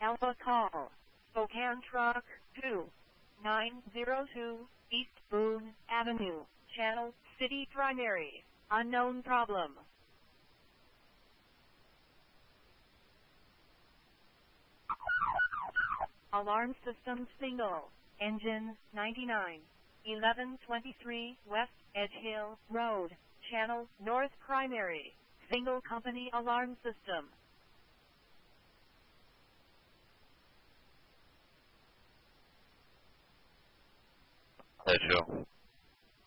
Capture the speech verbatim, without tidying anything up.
Alpha call. Spokane Truck two nine zero two East Boone Avenue, Channel City Primary. Unknown problem. Alarm system single. Engine ninety-nine. eleven twenty-three West Edge Hill Road, Channel North Primary. Single company alarm system. Hi, Joe.